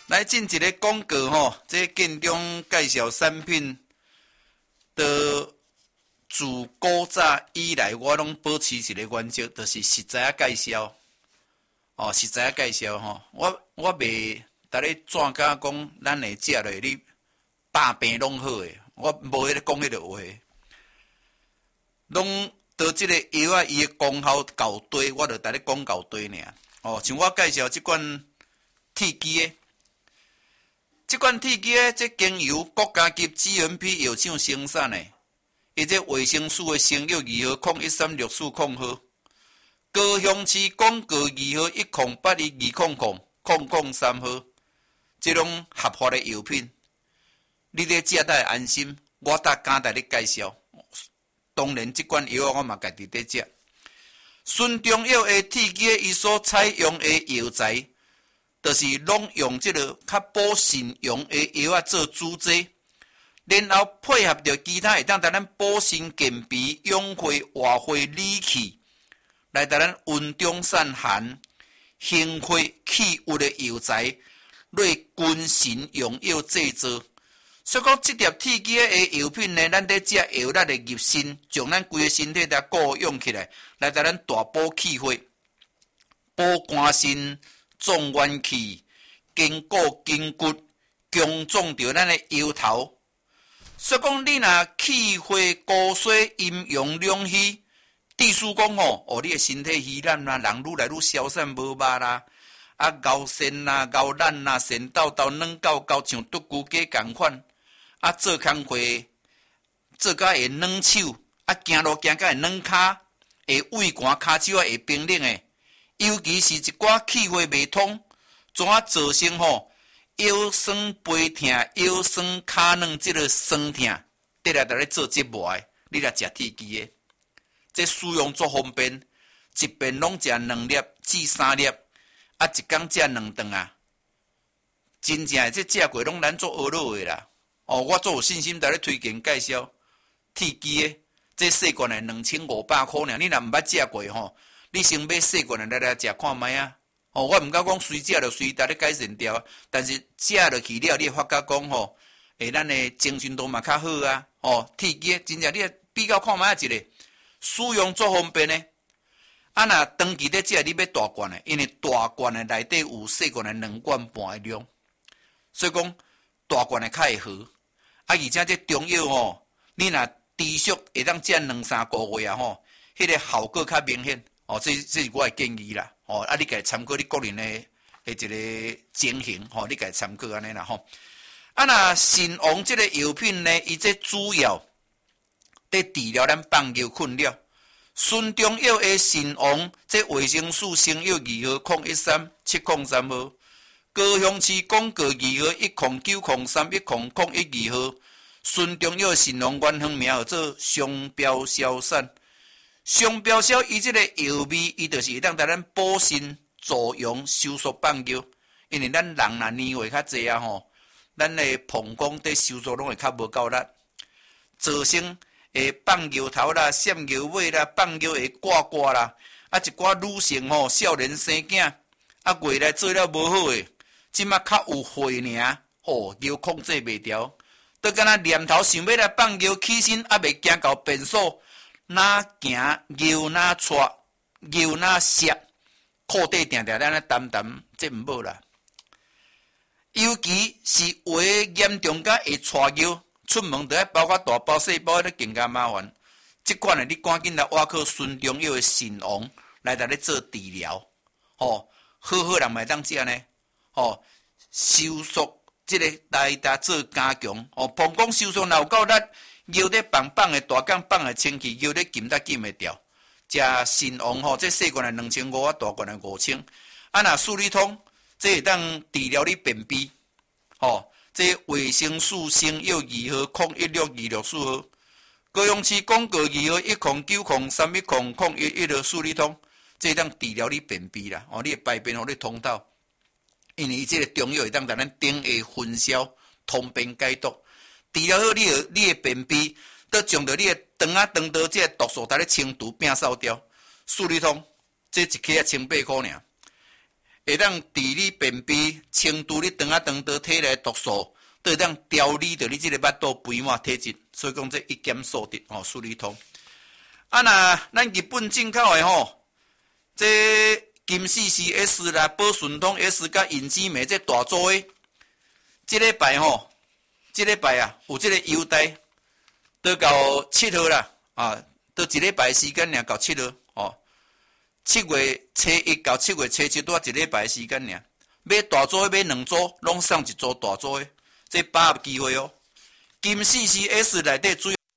来进一个广告吼，这建中介绍产品的自古早以来，我拢保持一个原则，就是实在啊介绍。哦，实在啊介绍吼，我袂逐日转甲讲，咱会食落你百病拢好诶，我无迄个讲迄个话，拢到即个药啊，伊诶功效够低，我就逐日讲够低尔。哦，像我介绍即款铁机诶。即款铁机诶，这经由国家级 GMP 药厂生产诶，伊这卫生署诶生药2号013640号，高雄市广告2号10812000003号，即种合法诶药品，你咧食得会安心。我敢逐日介绍，当然即款药我嘛家己伫食。孙中药诶铁机伊所采用诶药材。就是拢用即个较保肾用的药啊做主剂，然后配合着其他会当咱保肾健脾、养血活血理气，来咱温中散寒、行血气郁的药材，类君臣用药制作。所以讲，这条铁机的药品呢，咱伫食药，咱会入身，将咱规个身体来固养起来，来咱大补气血、保肝肾。壮元气、坚固筋骨、强壮着咱的腰头。所以讲，你若气血高水、阴阳两虚，意思讲哦，你的身体虚懒啦，人愈来愈消散无肉啦，啊，熬肾啦、熬懒啦、肾豆豆软到像独孤鸡共款，啊，做工课做甲会软手，啊，行路行甲会软骹，会畏寒，骹手啊会冰冷诶。尤其是一寡气血未通，怎啊造成腰酸背痛、腰酸骹软即个酸痛，得来咧做节目诶，你来食铁机诶，这使用足方便，一遍拢食2粒至3粒，啊，一工食2顿啊，真正诶，这食过拢咱做学老诶啦。哦，我做有信心在咧推荐介绍铁机诶，这细罐诶2500块尔，你若毋捌食过吼。你先买细罐的来食看卖啊！哦，我毋敢讲随食就随逐咧改善掉，但是食落去了，你会发觉讲吼，咱的精神都嘛较好啊！哦，铁机真正你比较看卖一个，使用足方便的。啊，若长期咧食，你要大罐的，因为大罐的内底有细罐的2罐半的量，所以讲大罐的较会好。啊，而且这中药吼，你若持续会当食2-3个月啊吼，迄个效果较明显。哦，这是我的建议啦。哦，啊，你家参考你个人的一个情形，吼，你家参考安尼啦，吼。啊，那肾王这个药品呢，伊这主要在治疗咱放尿困扰。孙中药的肾王，这卫生署生药2号013703号，高雄市广告2号109031001号，孙中药肾王原方名号做商标消散。商标销伊即个药味，伊就是会当带咱补肾、助阳、收缩放尿。因为咱人若年岁较济啊吼，咱的膀胱伫收缩拢会较无够力，造成会放尿头啦、闪尿尾啦、放尿会挂啦，啊一寡女性吼，少年生囝，啊月来做了无好诶，即马较有血尔，吼尿控制袂调，都敢若念头想要来放尿起身，啊未行到便所。哪行尿哪喘，尿哪湿，裤底定定咱咧澹澹，这毋好啦。尤其是话严重甲会喘尿，出门都要包括大包细包，咧更加麻烦。即款诶，你赶紧来挖靠孙中药诶肾王来咧做治疗，吼，好好人咪当食呢，吼，收缩即个来做加强，哦，膀胱收缩若有够力。腰咧棒棒的，大杠棒的清气，腰咧紧得紧会掉。食肾王吼，这细罐的2500啊，大罐的5000。啊，若速利通，这会当治疗你便秘。吼，这卫生署生药2号016264号，高雄市广告2号109031001号速利通，这会当治疗你便秘啦。哦，你的排便互你通透，因为伊这个中药会当咱顶下分销，通便解毒。治疗好你的便秘，都将着你的肠啊肠道这个毒素，带咧清除摒扫掉。速利通，这一颗啊1800块尔。 会当伫你便秘、轻度你肠道体内毒素，都会当调理着你即个腹肚肥满体质。所以讲这一检数值哦，数理通。啊那咱日本进口的吼，这金4CS 啦、宝顺通 S 甲银基美这大组的，即礼拜吼，即礼拜啊有即个优待，都到7号啦啊，都一礼拜时间尔到7号哦。7月初1到7月初7拄一礼拜时间尔，买大组的买2组，拢送一组大组的，这把握机会哦。金4CS 内底主要